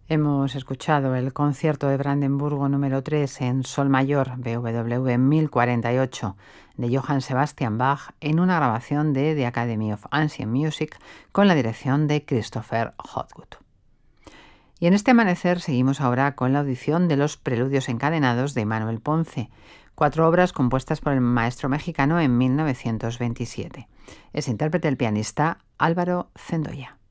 Hemos escuchado el concierto de Brandenburgo número 3 en Sol mayor, BWV 1048, de Johann Sebastian Bach, en una grabación de The Academy of Ancient Music con la dirección de Christopher Hogwood. Y en este amanecer seguimos ahora con la audición de los Preludios encadenados de Manuel Ponce, 4 obras compuestas por el maestro mexicano en 1927. Es intérprete el pianista Álvaro Zendoya.